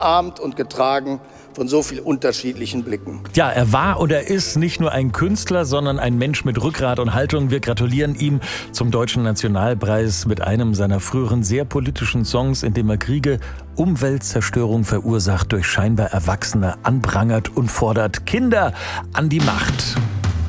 umarmt und getragen von so vielen unterschiedlichen Blicken. Ja, er war und er ist nicht nur ein Künstler, sondern ein Mensch mit Rückgrat und Haltung. Wir gratulieren ihm zum Deutschen Nationalpreis mit einem seiner früheren sehr politischen Songs, in dem er Kriege, Umweltzerstörung verursacht durch scheinbar Erwachsene anprangert und fordert Kinder an die Macht.